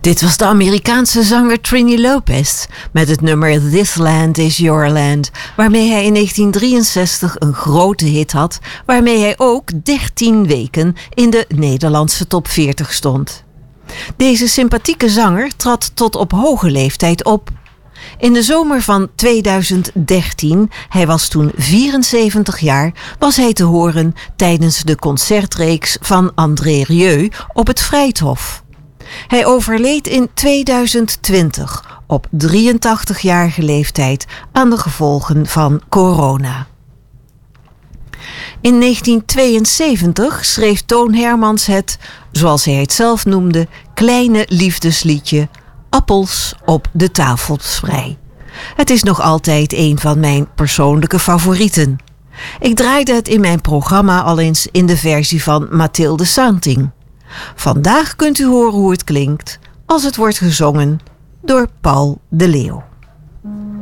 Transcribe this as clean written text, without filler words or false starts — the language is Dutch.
Dit was de Amerikaanse zanger Trini Lopez met het nummer This Land Is Your Land, waarmee hij in 1963 een grote hit had, waarmee hij ook 13 weken in de Nederlandse top 40 stond. Deze sympathieke zanger trad tot op hoge leeftijd op. In de zomer van 2013, hij was toen 74 jaar, was hij te horen tijdens de concertreeks van André Rieu op het Vrijthof. Hij overleed in 2020 op 83-jarige leeftijd aan de gevolgen van corona. In 1972 schreef Toon Hermans het, zoals hij het zelf noemde, kleine liefdesliedje Appels op de tafelsprei. Het is nog altijd een van mijn persoonlijke favorieten. Ik draaide het in mijn programma al eens in de versie van Mathilde Santing. Vandaag kunt u horen hoe het klinkt als het wordt gezongen door Paul de Leeuw.